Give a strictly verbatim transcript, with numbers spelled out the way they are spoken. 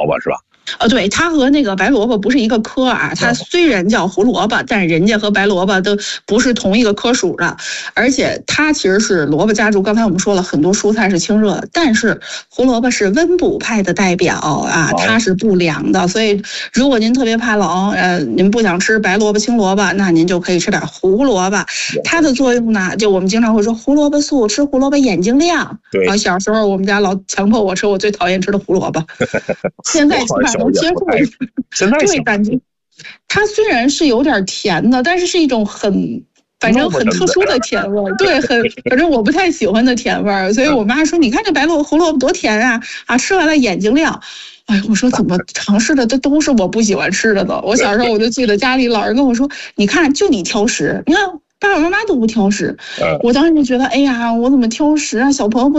萝卜是吧？ 呃，对，它和那个白萝卜不是一个科啊，它虽然叫胡萝卜，但是人家和白萝卜都不是同一个科属的，而且它其实是萝卜家族。刚才我们说了很多蔬菜是清热的，但是胡萝卜是温补派的代表啊，它是不凉的，所以如果您特别怕冷，呃，您不想吃白萝卜、青萝卜，那您就可以吃点胡萝卜。它的作用呢，就我们经常会说胡萝卜素，吃胡萝卜眼睛亮。 对啊，小时候我们家老强迫我吃我最讨厌吃的胡萝卜，现在起码能接受。 现在对，感觉它虽然是有点甜的，但是是一种很反正很特殊的甜味儿，对，很反正我不太喜欢的甜味儿。所以我妈说：“你看这白萝卜胡萝卜多甜啊！啊，吃完了眼睛亮。”哎，我说怎么尝试的这都是我不喜欢吃的呢？我小时候我就记得家里老人跟我说：“你看，就你挑食，你看爸爸妈妈都不挑食。”我当时就觉得，哎呀，我怎么挑食啊？小朋友不